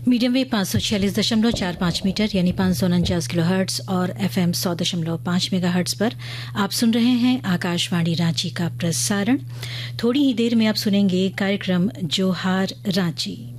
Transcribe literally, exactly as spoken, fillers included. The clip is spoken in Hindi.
मीडियम वेव पाँच सौ छियालीस दशमलव चार पाँच मीटर यानी पाँच सौ उनचास किलो हर्ट्स और एफएम सौ दशमलव पाँच मेगा हर्ट्स पर आप सुन रहे हैं आकाशवाणी रांची का प्रसारण। थोड़ी ही देर में आप सुनेंगे कार्यक्रम जोहार रांची।